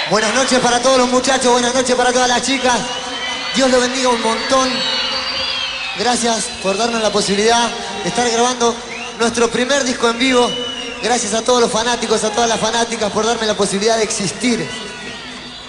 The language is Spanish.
Buenas noches para todos los muchachos, buenas noches para todas las chicas. Dios los bendiga un montón. Gracias por darnos la posibilidad de estar grabando nuestro primer disco en vivo. Gracias a todos los fanáticos, a todas las fanáticas por darme la posibilidad de existir.